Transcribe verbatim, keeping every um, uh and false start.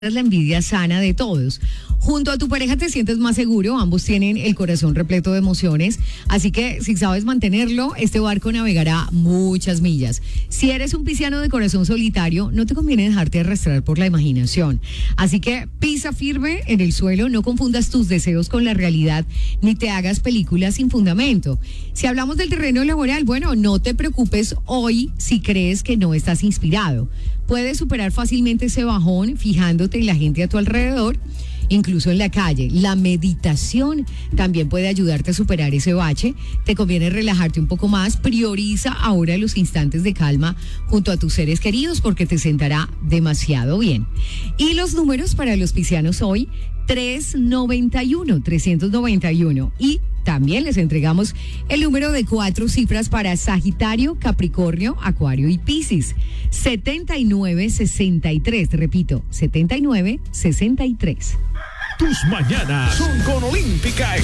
Es la envidia sana de todos. Junto a tu pareja te sientes más seguro, ambos tienen el corazón repleto de emociones, así que si sabes mantenerlo, este barco navegará muchas millas. Si eres un pisciano de corazón solitario, no te conviene dejarte arrastrar por la imaginación. Así que pisa firme en el suelo, no confundas tus deseos con la realidad, ni te hagas películas sin fundamento. Si hablamos del terreno laboral, bueno, no te preocupes hoy si crees que no estás inspirado. Puedes superar fácilmente ese bajón fijándote en la gente a tu alrededor, incluso en la calle. La meditación también puede ayudarte a superar ese bache. Te conviene relajarte un poco más. Prioriza ahora los instantes de calma junto a tus seres queridos porque te sentará demasiado bien. Y los números para los piscianos hoy, tres noventa y uno, trescientos noventa y uno. Y también les entregamos el número de cuatro cifras para Sagitario, Capricornio, Acuario y Piscis. setenta y nueve sesenta y tres. Repito, setenta y nueve sesenta y tres. Tus mañanas son con Olímpica